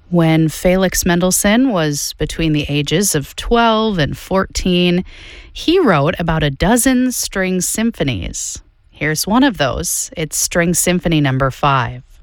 When Felix Mendelssohn was between the ages of 12 and 14, he wrote about a dozen string symphonies. Here's one of those. It's String Symphony Number 5.